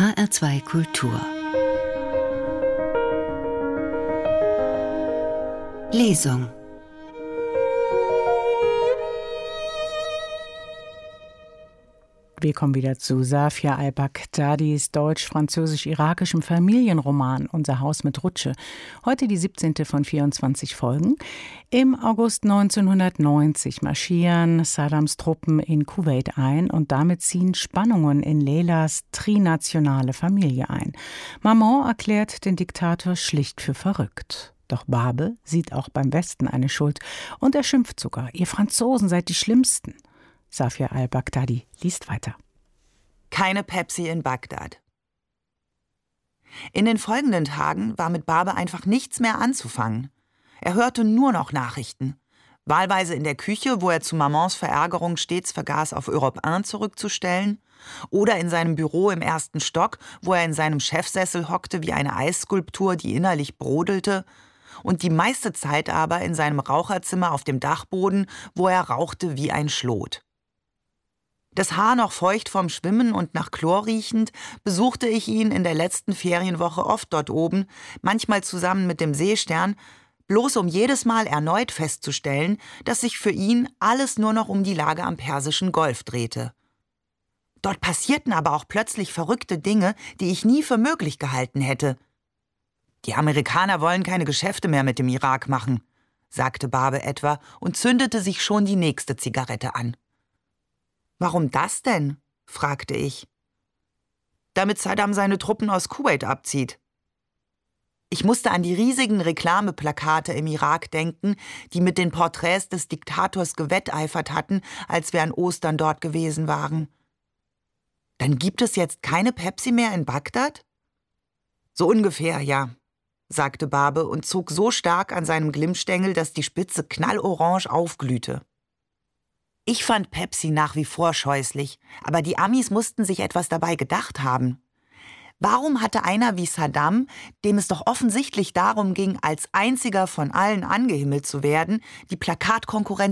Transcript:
HR2 Kultur Lesung. Wir kommen wieder zu Safia al-Baghdadis deutsch-französisch-irakischem Familienroman Unser Haus mit Rutsche. Heute die 17. von 24 Folgen. Im August 1990 marschieren Saddams Truppen in Kuwait ein und damit ziehen Spannungen in Leylas trinationale Familie ein. Maman erklärt den Diktator schlicht für verrückt. Doch Babe sieht auch beim Westen eine Schuld und er schimpft sogar, ihr Franzosen seid die Schlimmsten. Safia al-Baghdadi liest weiter. Keine Pepsi in Bagdad. In den folgenden Tagen war mit Babe einfach nichts mehr anzufangen. Er hörte nur noch Nachrichten. Wahlweise in der Küche, wo er zu Mamans Verärgerung stets vergaß, auf Europe 1 zurückzustellen, oder in seinem Büro im 1. Stock, wo er in seinem Chefsessel hockte wie eine Eisskulptur, die innerlich brodelte, und die meiste Zeit aber in seinem Raucherzimmer auf dem Dachboden, wo er rauchte wie ein Schlot. Das Haar noch feucht vom Schwimmen und nach Chlor riechend, besuchte ich ihn in der letzten Ferienwoche oft dort oben, manchmal zusammen mit dem Seestern, bloß um jedes Mal erneut festzustellen, dass sich für ihn alles nur noch um die Lage am Persischen Golf drehte. Dort passierten aber auch plötzlich verrückte Dinge, die ich nie für möglich gehalten hätte. Die Amerikaner wollen keine Geschäfte mehr mit dem Irak machen, sagte Babe etwa und zündete sich schon die nächste Zigarette an. »Warum das denn?« fragte ich. »Damit Saddam seine Truppen aus Kuwait abzieht.« Ich musste an die riesigen Reklameplakate im Irak denken, die mit den Porträts des Diktators gewetteifert hatten, als wir an Ostern dort gewesen waren. »Dann gibt es jetzt keine Pepsi mehr in Bagdad?« »So ungefähr, ja«, sagte Babe und zog so stark an seinem Glimmstängel, dass die Spitze knallorange aufglühte. Ich fand Pepsi nach wie vor scheußlich, aber die Amis mussten sich etwas dabei gedacht haben. Warum hatte einer wie Saddam, dem es doch offensichtlich darum ging, als einziger von allen angehimmelt zu werden, die Plakatkonkurrenz